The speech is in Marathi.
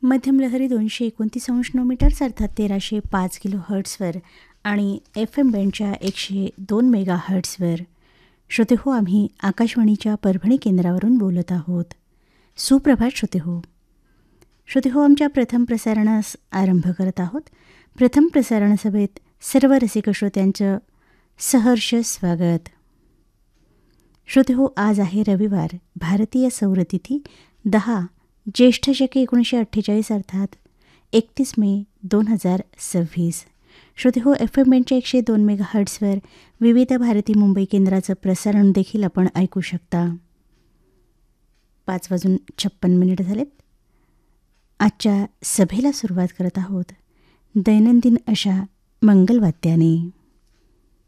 मध्यम लहरी 229 अर्थात 1305 किलो हर्ट्सवर आणि FM बँडच्या 102 मेगा हर्ट्सवर. श्रोते हो, आम्ही आकाशवाणीच्या परभणी केंद्रावरून बोलत आहोत. सुप्रभात श्रोते हो. श्रोते हो, आमच्या प्रथम प्रसारणास आरंभ करत आहोत. प्रथम प्रसारण सभेत सर्व रसिक श्रोत्यांचं सहर्ष स्वागत. श्रोते हो, आज आहे रविवार, भारतीय सौरतिथी 10 ज्येष्ठ शके 1948 अर्थात 31 मे 2026. श्रोते हो, FM बँडच्या 102 मेगा हर्ट्सवर विविध भारती मुंबई केंद्राचं प्रसारण देखील आपण ऐकू शकता. 5:56 झालेत. आजच्या सभेला सुरुवात करत आहोत दैनंदिन अशा मंगलवाद्याने.